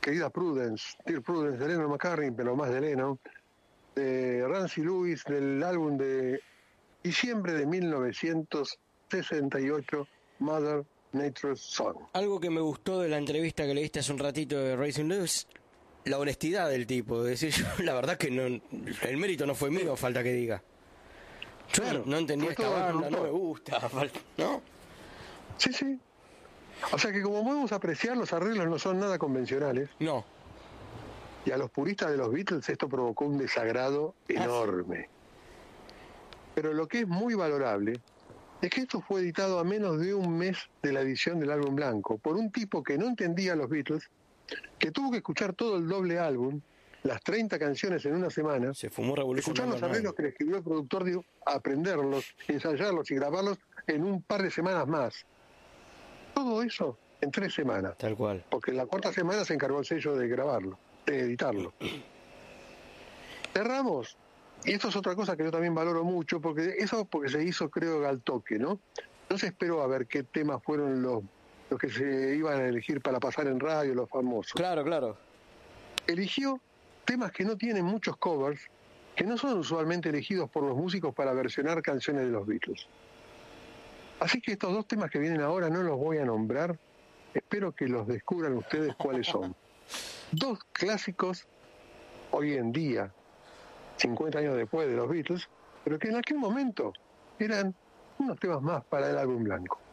querida Prudence, Dear Prudence, de Lennon McCartney, pero más de Lennon, de Rancy Lewis, del álbum de diciembre de 1968, Mother Nature's Son. Algo que me gustó de la entrevista que le diste hace un ratito de Racing Lewis, la honestidad del tipo, de decir, yo la verdad que no, el mérito no fue mío, falta que diga. Yo Claro, no entendía esta banda, no me gusta, ¿no? Sí, sí. O sea que como podemos apreciar, los arreglos no son nada convencionales. No. Y a los puristas de los Beatles esto provocó un desagrado enorme. Pero lo que es muy valorable es que esto fue editado a menos de un mes de la edición del álbum blanco, por un tipo que no entendía a los Beatles, que tuvo que escuchar todo el doble álbum, las 30 canciones en una semana, se fumó Revolution, escuchar los arreglos que le escribió el productor, digo, aprenderlos, ensayarlos y grabarlos en un par de semanas más. Todo eso en 3 semanas. Tal cual. Porque en la cuarta semana se encargó el sello de grabarlo, de editarlo. Cerramos. Y esto es otra cosa que yo también valoro mucho, porque se hizo, creo, al toque, ¿no? No se esperó a ver qué temas fueron los que se iban a elegir para pasar en radio, los famosos. Claro, claro. Eligió temas que no tienen muchos covers, que no son usualmente elegidos por los músicos para versionar canciones de los Beatles. Así que estos 2 temas que vienen ahora no los voy a nombrar, espero que los descubran ustedes cuáles son. 2 clásicos hoy en día, 50 años después de los Beatles, pero que en aquel momento eran unos temas más para el álbum blanco.